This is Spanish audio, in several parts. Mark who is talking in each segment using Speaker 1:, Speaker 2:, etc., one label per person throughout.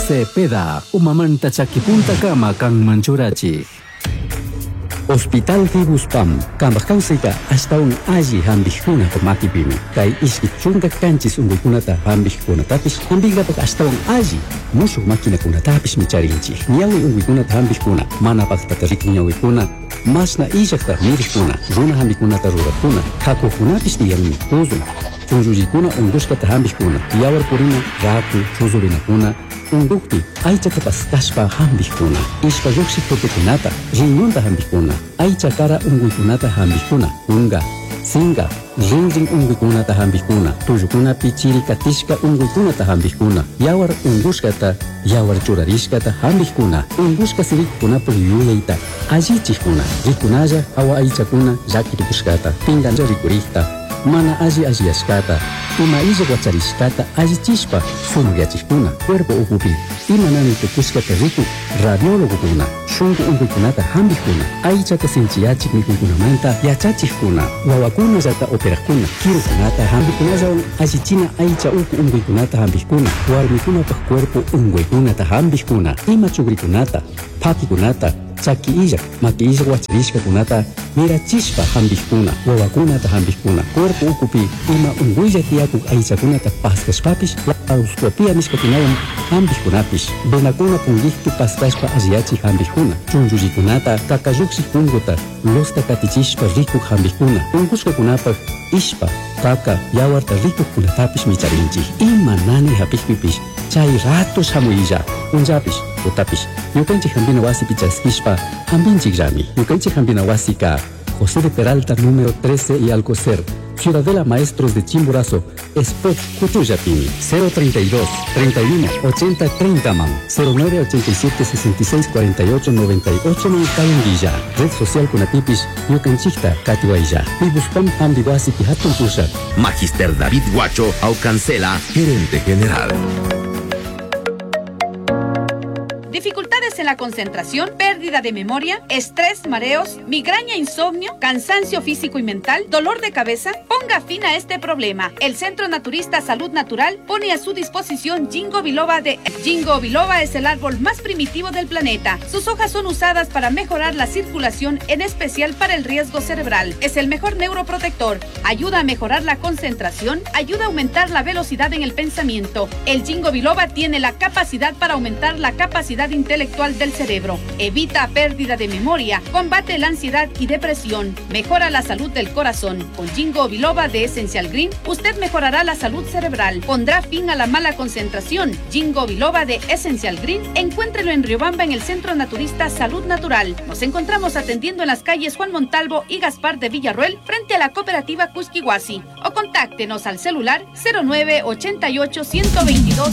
Speaker 1: Cepeda, umamanta chakipunta kama kang manchurachi. Hospital Fibuspam, Kambakausika, hasta un allí hambijuna por makipimi. Kai iski chunga canchis unguikunata hambijuna tapis, hambigata hasta un allí. Musu máquina kuna tapis micharinchi. Niawi unguikunata hambijuna, mana paktatari niawikuna. Masna ijakta mirikuna, runa hambikunata rurakuna. Kakukunapis diyan mikuzun. Chunjujikuna unguskata hambijuna. Yawar purina, raku, chuzurinakuna. Undukti, aichata paskashpa hambijuna. Ishpa yuksi protekunata, riñonta hambijuna. Aichakara unguikunata hambijuna. Unga, singa, rinrin unguikunata hambijuna. Tuyukuna pichiri katishka unguikunata hambijuna. Yawar unguskata, yawar churarishkata hambijuna. Unguska sirikuna puliyuyaita. Allichikuna, rikunaya awa aichakuna yakirikushkata. Pinganja rikurikta. Mana ashkata, ima wacharishkata allichishpa sunuyachikuna, cuerpo ukupi, ima nani tukushkata riku, radiólogo kuna, shungu unguikunata hambijuna, aichata sinchiyachik mikunkunamanta yachachikuna, wawakuna zata operakuna, kirukunata hambikunalla allichina aicha uku unguikunata hambijuna, warmikunapa cuerpo unguikunata hambijuna, ima chugrikunata, pakikunata, chaki illa, maki illa wacharishka kunata, mirachispa hambijuna, wawakunata hambijuna, cuerpo ukupi, ima unguilla tiakuk aichakunata paskashpapis, auskopia miskatinawan hambijunapis, benakuna pungihtu paskashpa asiachi hambijuna, chunjujikunata, kakayuksi kunguta, losta katichishpa rikuk hambijuna, unguska kunapa, ishpa, kaka, yawarta rikuk kunatapis micharinchi, ima nani hapikpipis, chay ratos hamuilla, unjapis, utapis, yukanchik hambina wasi pichaskishpa, hambinchik rami, yukanchik hambina wasi ka, José de Peralta número 13 y Alcocer, Ciudadela Maestros de Chimborazo, Spot Cutuyapini, 032 31 80 30 man, 09 87 66 48 98 Calendilla, Red Social Kunatipis, Yucanchikta, Katiwailla, Pibuspam Hambiwasi Pihatun Pusha.
Speaker 2: Magister David Guacho Aucancela, gerente general.
Speaker 3: Dificultades en la concentración, pérdida de memoria, estrés, mareos, migraña, insomnio, cansancio físico y mental, dolor de cabeza. Ponga fin a este problema. El Centro Naturista Salud Natural pone a su disposición Ginkgo biloba de... Ginkgo biloba es el árbol más primitivo del planeta. Sus hojas son usadas para mejorar la circulación, en especial para el riesgo cerebral. Es el mejor neuroprotector. Ayuda a mejorar la concentración, ayuda a aumentar la velocidad en el pensamiento. El Ginkgo biloba tiene la capacidad para aumentar la capacidad intelectual del cerebro, evita pérdida de memoria, combate la ansiedad y depresión, mejora la salud del corazón. Con Ginkgo biloba de Essential Green, usted mejorará la salud cerebral, pondrá fin a la mala concentración. Ginkgo biloba de Essential Green, encuéntrelo en Riobamba en el Centro Naturista Salud Natural. Nos encontramos atendiendo en las calles Juan Montalvo y Gaspar de Villarroel, frente a la cooperativa Cusquihuasi, o contáctenos al celular 09 88 122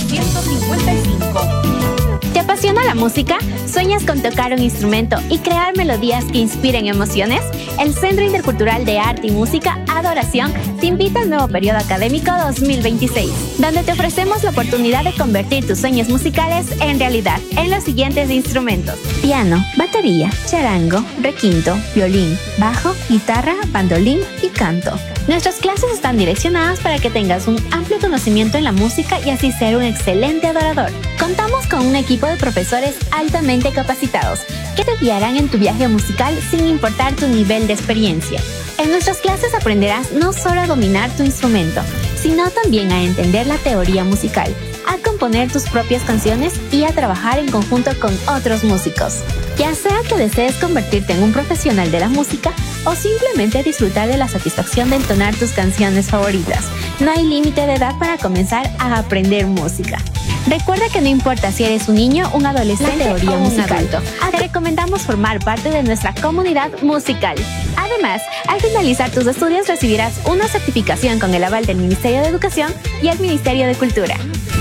Speaker 3: 155.
Speaker 4: ¿Te apasiona la música? ¿Sueñas con tocar un instrumento y crear melodías que inspiren emociones? El Centro Intercultural de Arte y Música Adoración te invita al nuevo periodo académico 2026, donde te ofrecemos la oportunidad de convertir tus sueños musicales en realidad en los siguientes instrumentos: piano, batería, charango, requinto, violín, bajo, guitarra, bandolín y canto. Nuestras clases están direccionadas para que tengas un amplio conocimiento en la música y así ser un excelente adorador. Contamos con un equipo de profesores altamente capacitados que te guiarán en tu viaje musical sin importar tu nivel de experiencia. En nuestras clases aprenderás no solo a dominar tu instrumento, sino también a entender la teoría musical, a componer tus propias canciones y a trabajar en conjunto con otros músicos. Ya sea que desees convertirte en un profesional de la música o simplemente disfrutar de la satisfacción de entonar tus canciones favoritas, no hay límite de edad para comenzar a aprender música. Recuerda que no importa si eres un niño, un adolescente o un adulto, te recomendamos formar parte de nuestra comunidad musical. Además, al finalizar tus estudios recibirás una certificación con el aval del Ministerio de Educación y el Ministerio de Cultura.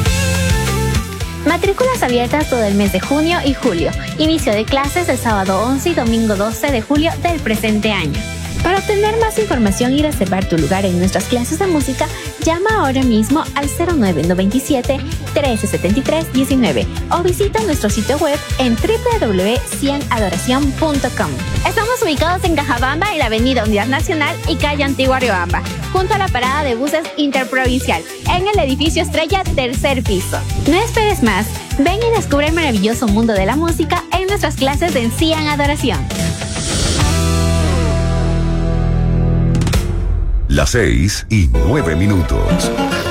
Speaker 4: Matrículas abiertas todo el mes de junio y julio. Inicio de clases el sábado 11 y domingo 12 de julio del presente año. Para obtener más información y reservar tu lugar en nuestras clases de música, llama ahora mismo al 0997 1373 19 o visita nuestro sitio web en www.cianadoracion.com. Estamos ubicados en Cajabamba, en la avenida Unidad Nacional y calle Antigua Riobamba, junto a la parada de buses interprovincial, en el edificio Estrella, tercer piso. No esperes más, ven y descubre el maravilloso mundo de la música en nuestras clases de Cian Adoración.
Speaker 5: Las 6:09.